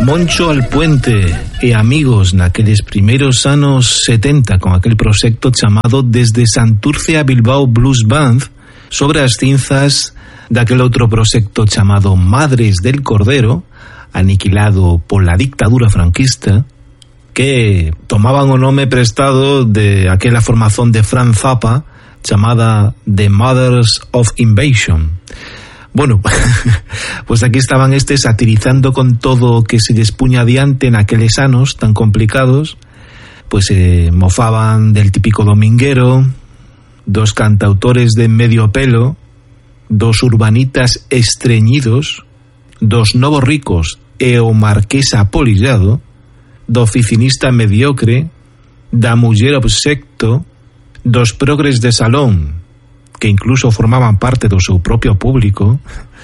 Moncho Alpuente e amigos naqueles primeiros anos 70 con aquel proxecto chamado Desde Santurce a Bilbao Blues Band sobre as cinzas daquel outro proxecto chamado Madres del Cordero, aniquilado pola dictadura franquista, que tomaban o nome prestado de aquela formación de Frank Zappa chamada The Mothers of Invasion. Bueno, pues aquí estaban estes satirizando con todo o que se lles puña adiante naqueles anos tan complicados, pues mofaban del típico dominguero, dos cantautores de medio pelo, dos urbanitas estreñidos, dos novos ricos e o marqués apolillado, do oficinista mediocre, da muller obsecto, dos progres de salón, que incluso formaban parte do seu propio público.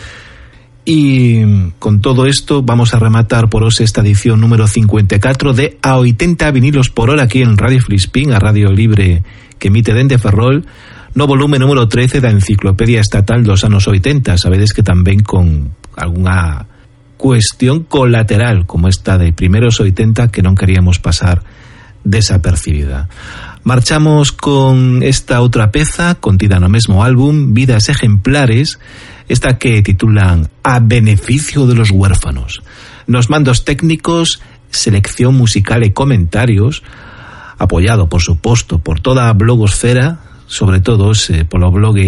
E con todo isto vamos a rematar por hoxe esta edición número 54 de A 80 vinilos por hora aquí en Radio Flispín, a radio libre que emite dende Ferrol, no volume número 13 da Enciclopedia Estatal dos anos 80. Sabedes que tamén con algunha cuestión colateral como esta de primeiros 80 que non queríamos pasar desapercibida. Marchamos con esta outra peza contida no mesmo álbum, Vidas Ejemplares, esta que titulan A beneficio de los huérfanos. Nos mandos técnicos, selección musical e comentarios, apoyado, por suposto, por toda a blogosfera, sobre todo polo blog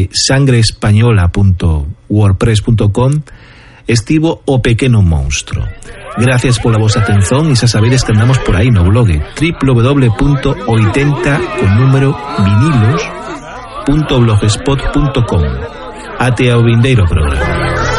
sangreespañola.wordpress.com, estivo O Pequeno Monstro. Gracias pola vosa atención e xa sabedes que andamos por aí no blog www.80vinilos.blogspot.com. Ate ao vindeiro programa.